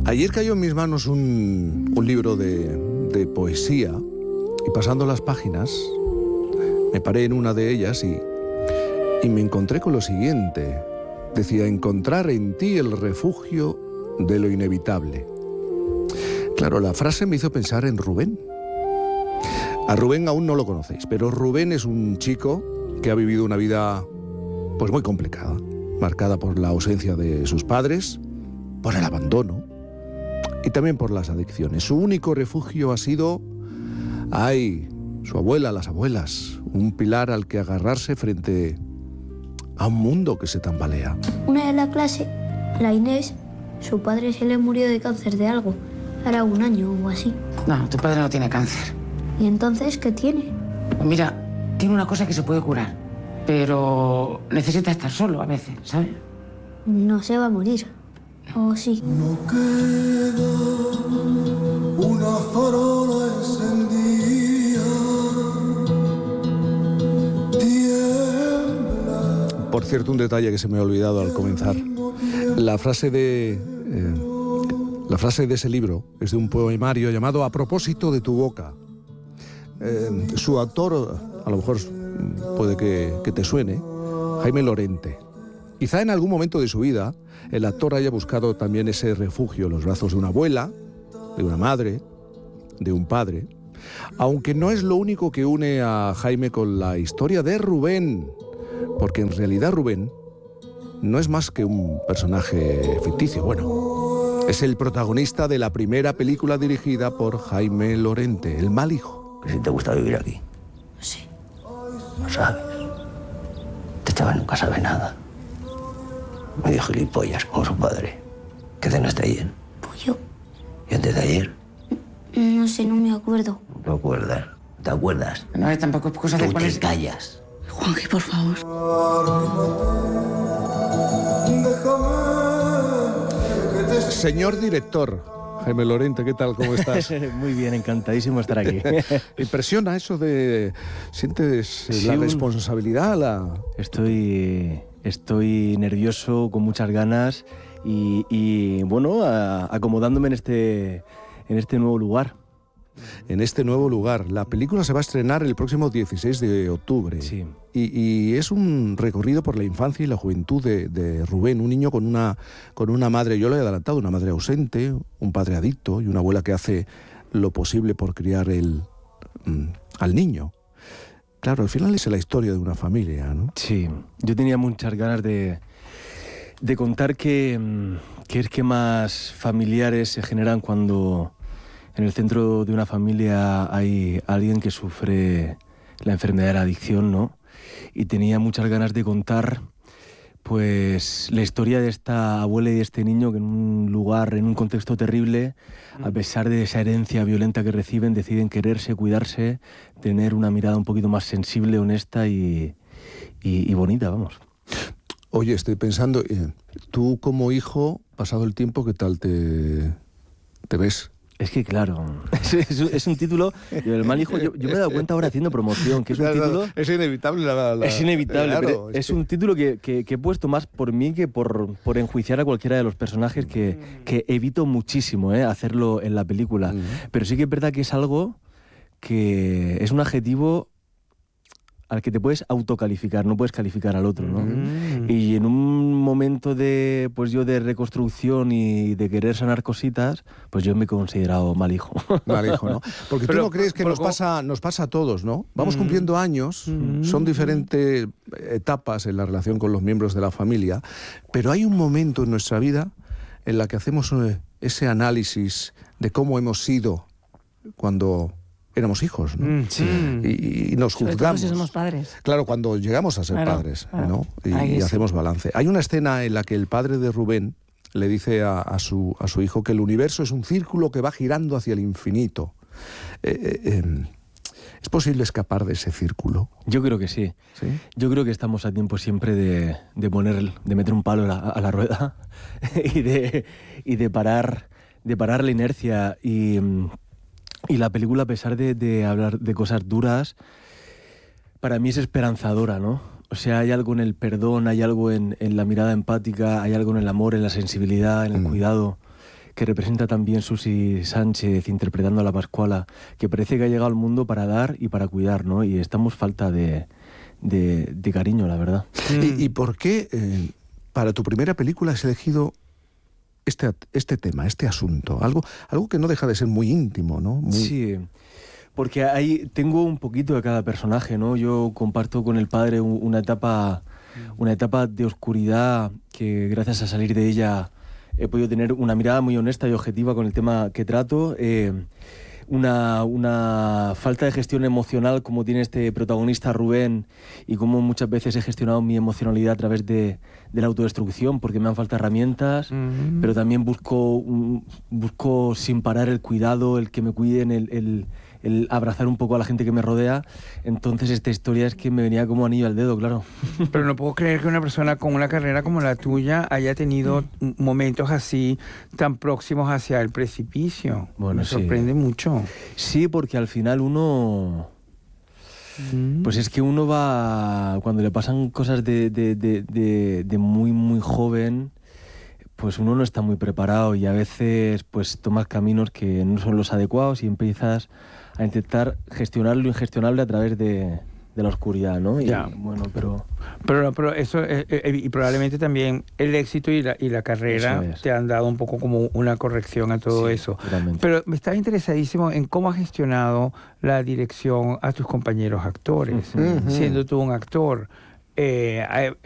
Ayer cayó en mis manos un libro de poesía y pasando las páginas me paré en una de ellas y me encontré con lo siguiente. Decía, encontrar en ti el refugio de lo inevitable. Claro, la frase me hizo pensar en Rubén. A Rubén aún no lo conocéis, pero Rubén es un chico que ha vivido una vida pues muy complicada, marcada por la ausencia de sus padres, por el abandono y también por las adicciones. Su único refugio ha sido, su abuela, las abuelas, un pilar al que agarrarse frente a un mundo que se tambalea. Una de la clase, la Inés, su padre se le murió de cáncer de algo. Hará un año o así. No, tu padre no tiene cáncer. ¿Y entonces qué tiene? Pues mira, tiene una cosa que se puede curar, pero necesita estar solo a veces, ¿sabes? No se va a morir. ¿O sí? No queda una farola encendida. Tiembla. Por cierto, un detalle que se me ha olvidado al comenzar. La frase de ese libro es de un poemario llamado A propósito de tu boca. Su autor, a lo mejor puede que te suene, Jaime Lorente. Quizá en algún momento de su vida el actor haya buscado también ese refugio en los brazos de una abuela, de una madre, de un padre, aunque no es lo único que une a Jaime con la historia de Rubén, porque en realidad Rubén no es más que un personaje ficticio. Bueno, es el protagonista de la primera película dirigida por Jaime Lorente, El mal hijo. ¿Que si te gusta vivir aquí? Sí. No sabes. Este chaval nunca sabe nada. Medio gilipollas como su padre. ¿Qué cenaste ayer? Pollo. ¿Y antes de ayer? No sé, no me acuerdo. ¿No te acuerdas? ¿Te acuerdas? No, tampoco es cosa de Tú te ponerse... callas. Juanji, por favor. Señor director, Jaime Lorente, ¿qué tal? ¿Cómo estás? Muy bien, encantadísimo de estar aquí. ¿Te impresiona eso de... sientes Sí, la responsabilidad? Estoy nervioso, con muchas ganas y bueno, acomodándome en este nuevo lugar. En este nuevo lugar. La película se va a estrenar el próximo 16 de octubre. Sí. Y es un recorrido por la infancia y la juventud de Rubén, un niño con una madre, yo lo he adelantado, una madre ausente, un padre adicto y una abuela que hace lo posible por criar al niño. Claro, al final es la historia de una familia, ¿no? Sí, yo tenía muchas ganas de contar que esquemas familiares se generan cuando en el centro de una familia hay alguien que sufre la enfermedad de la adicción, ¿no? Y tenía muchas ganas de contar pues la historia de esta abuela y de este niño que en un lugar, en un contexto terrible, a pesar de esa herencia violenta que reciben, deciden quererse, cuidarse, tener una mirada un poquito más sensible, honesta y bonita, vamos. Oye, estoy pensando, tú como hijo, pasado el tiempo, ¿qué tal te ves? Es que claro, es un título, El mal hijo, yo me he dado cuenta ahora haciendo promoción, que es un título... Es inevitable. Es inevitable, claro, pero es un título que he puesto más por mí que por enjuiciar a cualquiera de los personajes, que evito muchísimo hacerlo en la película. Pero sí que es verdad que es algo que es un adjetivo al que te puedes autocalificar, no puedes calificar al otro, ¿no? Y en un momento de reconstrucción y de querer sanar cositas, pues yo me he considerado mal hijo. Mal hijo, ¿no? Porque tú no crees que nos pasa a todos, ¿no? Vamos cumpliendo años, son diferentes etapas en la relación con los miembros de la familia, pero hay un momento en nuestra vida en la que hacemos ese análisis de cómo hemos sido cuando éramos hijos, ¿no? Sí. Y nos Sobre juzgamos. todo si somos padres. Claro, cuando llegamos a ser padres, ¿no? Y hacemos balance. Hay una escena en la que el padre de Rubén le dice a su hijo que el universo es un círculo que va girando hacia el infinito. ¿Es posible escapar de ese círculo? Yo creo que sí. ¿Sí? Yo creo que estamos a tiempo siempre de meter un palo a la rueda y de parar la inercia y la película, a pesar de hablar de cosas duras, para mí es esperanzadora, ¿no? O sea, hay algo en el perdón, hay algo en la mirada empática, hay algo en el amor, en la sensibilidad, en el cuidado, que representa también Susi Sánchez interpretando a la Pascuala, que parece que ha llegado al mundo para dar y para cuidar, ¿no? Y estamos falta de cariño, la verdad. ¿Y por qué para tu primera película has elegido este tema, este asunto? Algo que no deja de ser muy íntimo, ¿no? Sí, porque ahí tengo un poquito de cada personaje, ¿no? Yo comparto con el padre una etapa de oscuridad que gracias a salir de ella he podido tener una mirada muy honesta y objetiva con el tema que trato. Una falta de gestión emocional como tiene este protagonista Rubén, y como muchas veces he gestionado mi emocionalidad a través de la autodestrucción porque me han faltado herramientas, pero también busco sin parar el cuidado, el que me cuiden, el abrazar un poco a la gente que me rodea. Entonces esta historia es que me venía como anillo al dedo, claro. Pero no puedo creer que una persona con una carrera como la tuya haya tenido momentos así tan próximos hacia el precipicio. Bueno, me sorprende mucho. Sí, porque al final uno... Pues es que uno va... Cuando le pasan cosas de muy, muy joven, pues uno no está muy preparado y a veces pues tomas caminos que no son los adecuados y empiezas a intentar gestionar lo ingestionable a través de la oscuridad, ¿no? Y, bueno, pero eso y probablemente también el éxito y la carrera te han dado un poco como una corrección a todo eso. Totalmente. Pero me estaba interesadísimo en cómo has gestionado la dirección a tus compañeros actores, siendo tú un actor.